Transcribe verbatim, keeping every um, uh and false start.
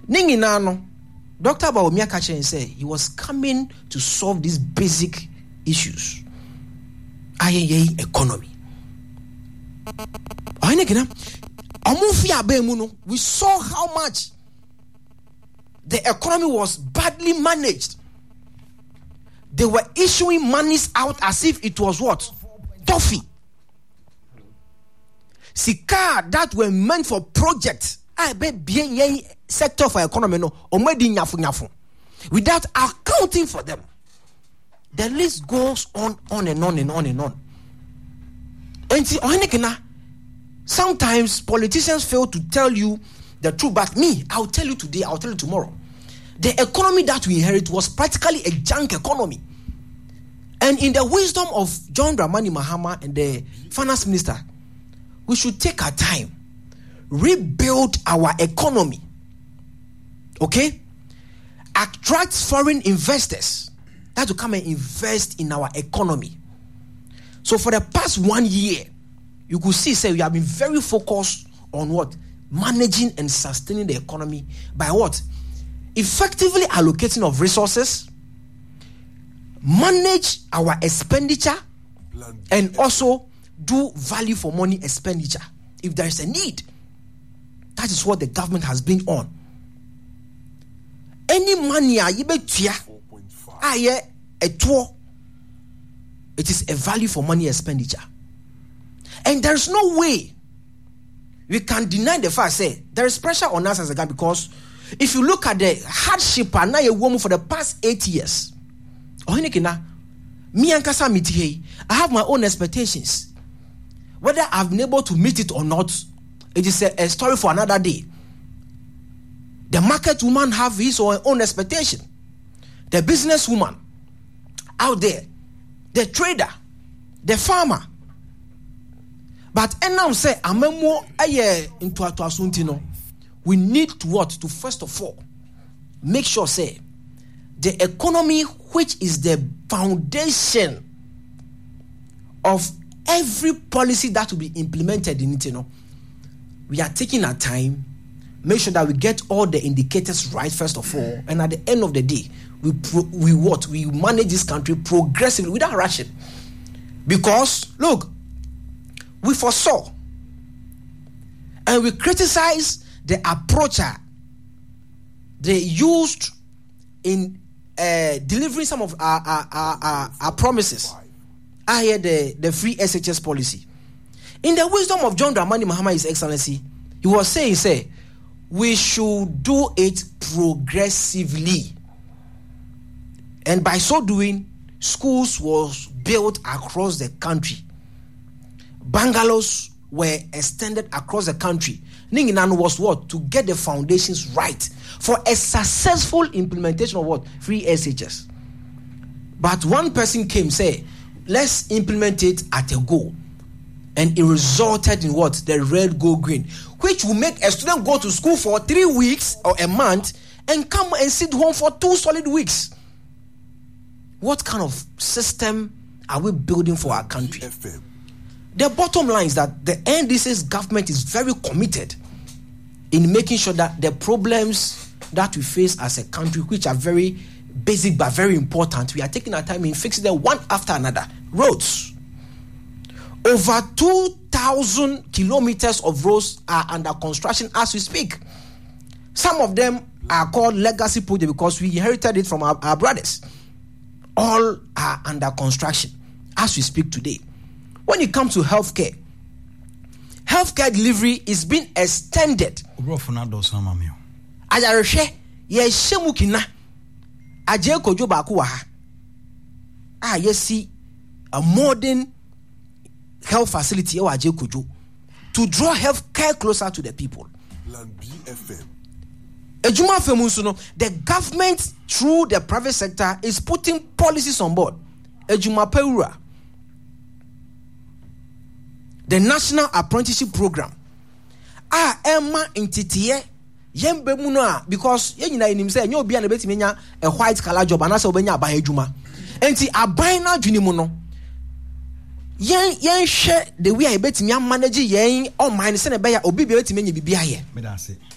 Ningina no. Doctor Bawumia Kachen said he was coming to solve these basic issues. Aye economy. We saw how much the economy was badly managed. They were issuing monies out as if it was what? Toffee. Sika that were meant for projects. I bet bien sector for economy no omedi nyafu nyafu without accounting for them. The list goes on, on and on and on and on. And sometimes politicians fail to tell you the truth, but me, I'll tell you today, I'll tell you tomorrow. The economy that we inherit was practically a junk economy. And in the wisdom of John Dramani Mahama and the finance minister, we should take our time, rebuild our economy, okay? Attract foreign investors that will come and invest in our economy. So for the past one year, you could see, say, we have been very focused on what? Managing and sustaining the economy by what? Effectively allocating of resources, manage our expenditure, and also do value for money expenditure if there is a need. That is what the government has been on. Any money you bet a tour, it is a value for money expenditure. And there is no way we can deny the fact, say, there is pressure on us as a government, because if you look at the hardship and now a woman for the past eight years, me I have my own expectations. Whether I've been able to meet it or not, it is a, a story for another day. The market woman have his or her own expectation. The business woman out there, the trader, the farmer. But and now say amemo aye into atuasuntino. We need to what? To first of all make sure say the economy, which is the foundation of every policy that will be implemented in it, you know, we are taking our time, make sure that we get all the indicators right first of all, and at the end of the day, we pro- we what we manage this country progressively without rushing. Because look, we foresaw and we criticize the approach they used in uh, delivering some of our, our, our, our, our promises. I hear the, the free S H S policy. In the wisdom of John Dramani Mahama, His Excellency, he was saying, say, we should do it progressively. And by so doing, schools was built across the country. Bungalows were extended across the country. Ninginan was what? To get the foundations right for a successful implementation of what? Free S H S. But one person came, say, let's implement it at a go. And it resulted in what? The red, gold, green, which will make a student go to school for three weeks or a month and come and sit home for two solid weeks. What kind of system are we building for our country? The bottom line is that the N D C's government is very committed in making sure that the problems that we face as a country, which are very basic but very important, we are taking our time in fixing them one after another. Roads. Over two thousand kilometers of roads are under construction as we speak. Some of them are called legacy projects because we inherited it from our, our brothers. All are under construction as we speak today. When it comes to healthcare, healthcare delivery is being extended. Ajareshe ye shemukina aje kojo ba ku ha. Ah yesi a modern health facility e wa aje kojo to draw healthcare closer to the people. Land B F M. Ejuma femunsu no, the government through the private sector is putting policies on board. Ejuma Peura. The National Apprenticeship Program. Ah, Emma intitiye yembe mu no a because ye nyina enim say nyo bia na betimi nya a white collar job anase obenya aban adwuma. Enti aban na adwini mu no. Yen yen hwe the way e betimi manage yen on mine se na be ya obi bia betimi nya bibia ye. Me da se.